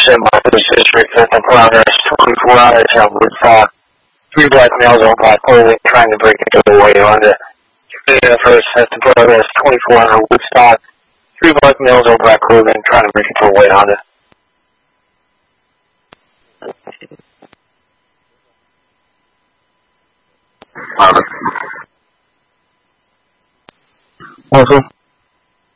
in my police district that the progress 24 hours on Woodstock. 3 black males on black clothing trying to break into the way on the first at the progress 24 hour Woodstock. 3 black males on black clothing trying to break into the way on it. Awesome.